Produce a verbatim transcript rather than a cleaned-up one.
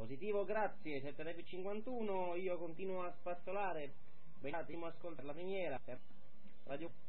Positivo, grazie, sette F cinquantuno, io continuo a spazzolare, benissimo ascoltare la miniera, Radio